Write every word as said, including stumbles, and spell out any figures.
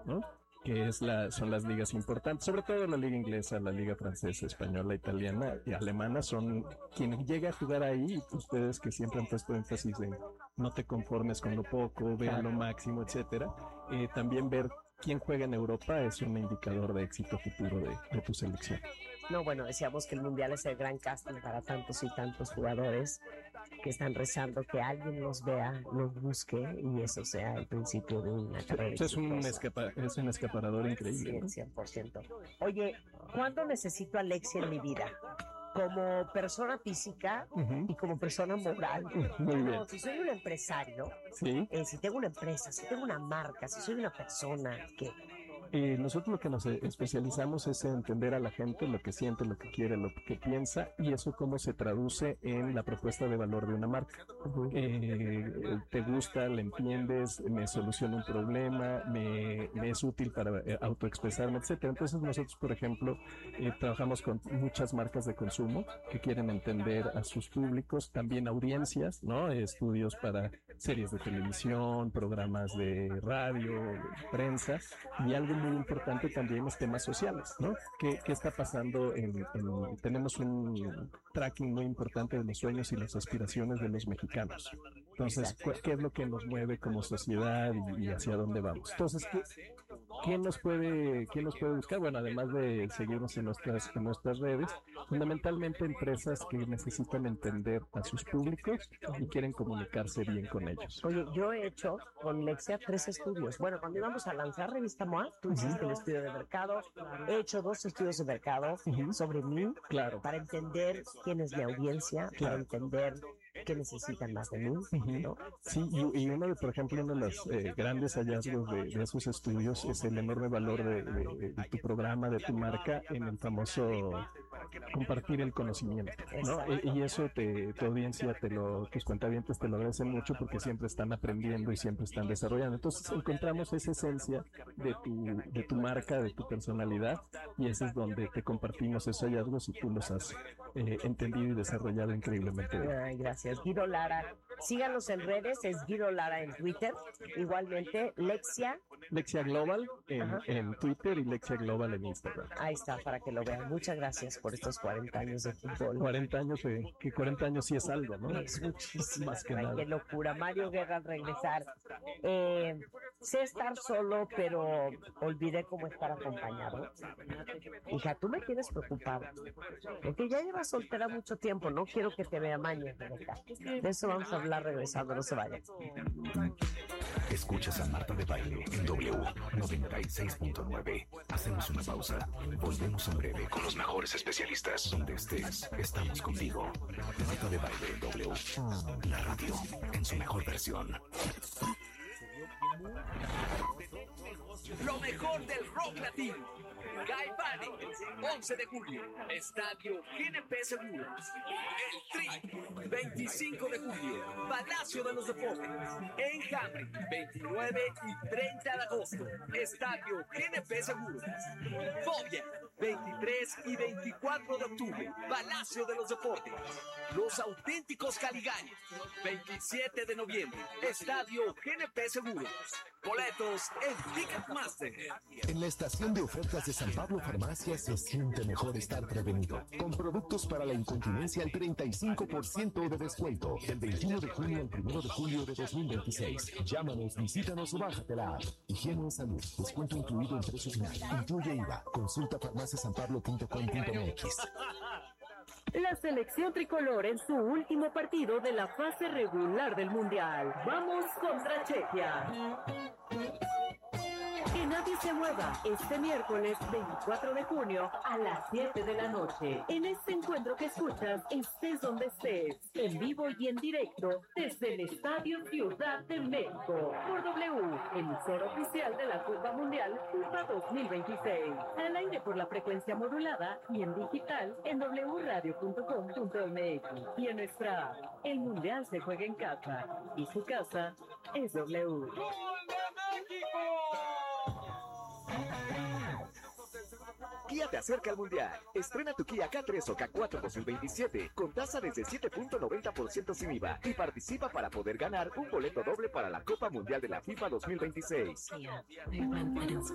¿no? Que es la, son las ligas importantes, sobre todo la liga inglesa, la liga francesa, española, italiana y alemana, son quien llega a jugar ahí. Ustedes que siempre han puesto énfasis en no te conformes con lo poco, vea lo máximo, etcétera. Eh, también ver quién juega en Europa es un indicador de éxito futuro de, de tu selección. No, bueno, decíamos que el Mundial es el gran casting para tantos y tantos jugadores que están rezando que alguien los vea, los busque y eso sea el principio de una carrera. Es un, escapa, es un escaparador increíble. Sí, cien por ciento. Oye, ¿cuándo necesito a Alexia en mi vida? Como persona física uh-huh. y como persona moral. Muy bien. No, si soy un empresario, ¿sí? eh, si tengo una empresa, si tengo una marca, si soy una persona que... Eh, nosotros lo que nos especializamos es en entender a la gente, lo que siente, lo que quiere, lo que piensa, y eso cómo se traduce en la propuesta de valor de una marca. Uh-huh. eh, te gusta, le entiendes, me soluciona un problema, me, me es útil para eh, autoexpresarme, etcétera. Entonces nosotros, por ejemplo, eh, trabajamos con muchas marcas de consumo que quieren entender a sus públicos, también audiencias, ¿no? Estudios para series de televisión, programas de radio, prensa, y algo muy importante también es temas sociales, ¿no? ¿Qué, qué está pasando en, en... Tenemos un tracking muy importante de los sueños y las aspiraciones de los mexicanos. Entonces, ¿qué es lo que nos mueve como sociedad y, y hacia dónde vamos? Entonces, ¿qué, ¿quién nos puede, quién nos puede buscar? Bueno, además de seguirnos en nuestras, en nuestras redes, fundamentalmente empresas que necesitan entender a sus públicos y quieren comunicarse bien con ellos. Oye, yo he hecho con Lexia tres estudios. Bueno, cuando íbamos a lanzar Revista M O A, tú hiciste uh-huh. el estudio de mercado. He hecho dos estudios de mercado uh-huh. sobre mí, claro, para entender quién es mi audiencia, claro, para entender qué necesitan más de mí, uh-huh. ¿no? Sí, y, y uno de, por ejemplo, uno de los eh, grandes hallazgos de, de esos estudios es el enorme valor de, de, de tu programa, de tu marca, en el famoso compartir el conocimiento, ¿no? Y, y eso te, tu audiencia, te lo, tus cuentavientes te lo agradecen mucho porque siempre están aprendiendo y siempre están desarrollando. Entonces encontramos esa esencia de tu, de tu marca, de tu personalidad, y ese es donde te compartimos esos hallazgos y tú los has eh, entendido y desarrollado increíblemente bien. Ay, gracias. Guido Lara, síganos en redes, es Guido Lara en Twitter, igualmente Lexia. Lexia Global en, en Twitter y Lexia Global en Instagram. Ahí está, para que lo vean. Muchas gracias por estos cuarenta años de fútbol. cuarenta años, eh, que cuarenta años sí es algo, ¿no? Es muchísimo. Más que Ay, nada. Qué locura. Mario Guerra al regresar. Eh, sé estar solo, pero olvidé cómo estar acompañado. Hija, tú me tienes preocupada. Porque ya llevas soltera mucho tiempo. No quiero que te vea maña, Rebeca. De eso vamos a hablar regresando. No se vayan. Escuchas a Marta de Baile en W noventa y seis punto nueve. Hacemos una pausa. Volvemos en breve con los mejores especialistas. Donde estés, estamos contigo. Marta de Baile en W. La radio en su mejor versión. Lo mejor del rock latino. Guy Bunny, once de julio, Estadio G N P Seguros. El Tri, veinticinco de julio, Palacio de los Deportes. Enjambre, veintinueve y treinta de agosto, Estadio G N P Seguros. Fobia, veintitrés y veinticuatro de octubre, Palacio de los Deportes. Los Auténticos Caligaris, veintisiete de noviembre, Estadio G N P Seguros. Boletos en Ticketmaster. En la estación de ofertas de San Pablo Farmacia se siente mejor estar prevenido. Con productos para la incontinencia al treinta y cinco por ciento de descuento. Del veintiuno de junio al primero de julio de dos mil veintiséis. Llámanos, visítanos o bájate la app. Higiene en salud. Descuento incluido en precio final. Incluye I V A. Consulta farmacia san pablo punto com punto m x. La selección tricolor en su último partido de la fase regular del Mundial. Vamos contra Chequia. Que nadie se mueva este miércoles veinticuatro de junio a las siete de la noche. En este encuentro que escuchas, estés donde estés, en vivo y en directo desde el Estadio Ciudad de México. Por W, emisora oficial de la Copa Mundial FIFA dos mil veintiséis. Al aire por la frecuencia modulada y en digital en w radio punto com punto m x. Y en nuestra app, el Mundial se juega en casa y su casa es W. ¡Gol de México! Kia te acerca al Mundial. Estrena tu Kia K tres o K cuatro dos mil veintisiete con tasa desde siete punto noventa por ciento sin I V A y participa para poder ganar un boleto doble para la Copa Mundial de la FIFA dos mil veintiséis.